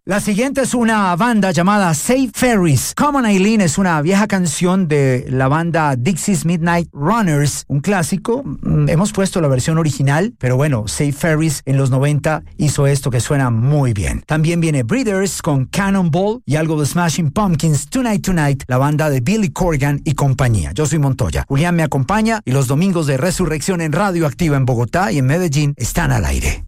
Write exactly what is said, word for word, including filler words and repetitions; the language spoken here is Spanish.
La siguiente es una banda llamada Safe Ferries. Come on Eileen es una vieja canción de la banda Dixie's Midnight Runners, un clásico. Hemos puesto la versión original, pero bueno, Safe Ferries en los noventa hizo esto que suena muy bien. También viene Breeders con Cannonball y algo de Smashing Pumpkins, Tonight Tonight, la banda de Billy Corgan y compañía. Yo soy Montoya. Julián me acompaña y los domingos de Resurrección en Radio Activa en Bogotá y en Medellín están al aire.